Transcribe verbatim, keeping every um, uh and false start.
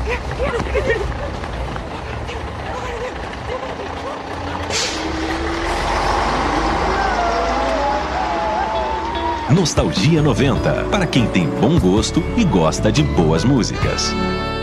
Nostalgia noventa, para quem tem bom gosto e gosta de boas músicas.